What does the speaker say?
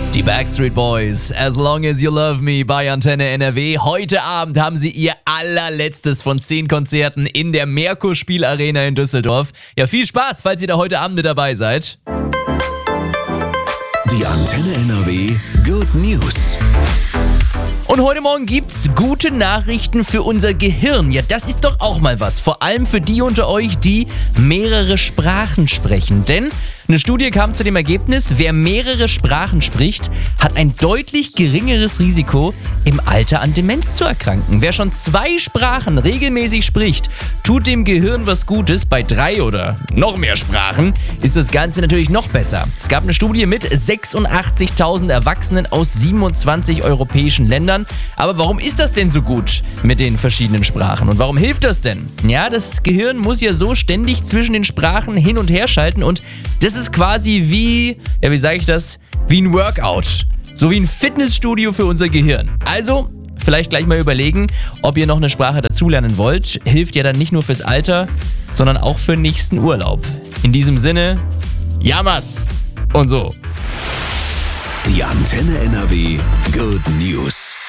Die Backstreet Boys, As Long As You Love Me bei Antenne NRW. Heute Abend haben sie ihr allerletztes von 10 Konzerten in der Merkur Spielarena in Düsseldorf. Ja, viel Spaß, falls ihr da heute Abend mit dabei seid. Die Antenne NRW Good News. Und heute Morgen gibt's gute Nachrichten für unser Gehirn. Ja, das ist doch auch mal was. Vor allem für die unter euch, die mehrere Sprachen sprechen. Denn eine Studie kam zu dem Ergebnis, wer mehrere Sprachen spricht, hat ein deutlich geringeres Risiko, im Alter an Demenz zu erkranken. Wer schon 2 Sprachen regelmäßig spricht, tut dem Gehirn was Gutes. Bei 3 oder noch mehr Sprachen ist das Ganze natürlich noch besser. Es gab eine Studie mit 86.000 Erwachsenen aus 27 europäischen Ländern. Aber warum ist das denn so gut mit den verschiedenen Sprachen? Und warum hilft das denn? Ja, das Gehirn muss ja so ständig zwischen den Sprachen hin und her schalten und das ist quasi wie ein Workout. So wie ein Fitnessstudio für unser Gehirn. Also, vielleicht gleich mal überlegen, ob ihr noch eine Sprache dazulernen wollt. Hilft ja dann nicht nur fürs Alter, sondern auch für den nächsten Urlaub. In diesem Sinne, Yamas und so. Die Antenne NRW Good News.